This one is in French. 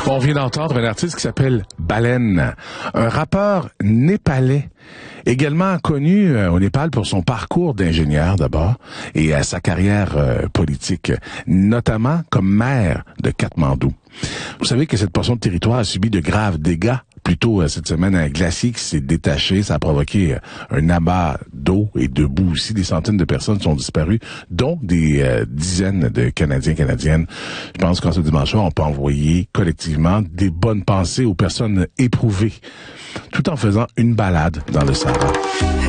On vient d'entendre un artiste qui s'appelle Baleine, un rappeur népalais, également connu au Népal pour son parcours d'ingénieur d'abord et sa carrière politique, notamment comme maire de Katmandou. Vous savez que cette portion de territoire a subi de graves dégâts. Plus tôt cette semaine, un glacier qui s'est détaché, ça a provoqué un amas d'eau et de boue aussi. Des centaines de personnes sont disparues, dont des dizaines de Canadiens, Canadiennes. Je pense qu'en ce dimanche soir, on peut envoyer collectivement des bonnes pensées aux personnes éprouvées, tout en faisant une balade dans le Sahara.